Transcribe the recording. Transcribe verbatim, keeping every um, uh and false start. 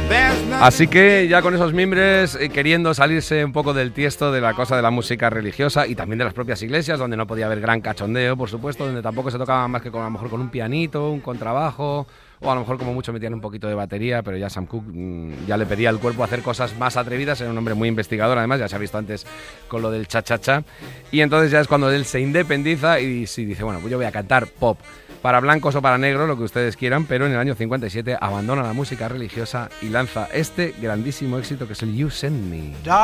Así que ya con esos mimbres, eh, queriendo salirse un poco del tiesto de la cosa de la música religiosa y también de las propias iglesias, donde no podía haber gran cachondeo, por supuesto, donde tampoco se tocaba más que con, a lo mejor con un pianito, un contrabajo, o a lo mejor como mucho metían un poquito de batería, pero ya Sam Cooke mmm, ya le pedía al cuerpo hacer cosas más atrevidas. Era un hombre muy investigador, además, ya se ha visto antes con lo del cha-cha-cha, y entonces ya es cuando él se independiza y sí, dice, bueno, pues yo voy a cantar pop. Para blancos o para negros, lo que ustedes quieran, pero en el año cincuenta y siete abandona la música religiosa y lanza este grandísimo éxito que es el You Send Me.